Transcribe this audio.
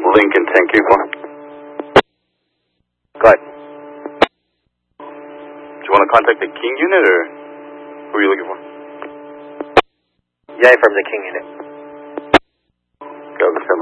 Lincoln 10Q4. Go ahead. Do you want to contact the King unit, or who are you looking for? Yeah, from the King unit. Go,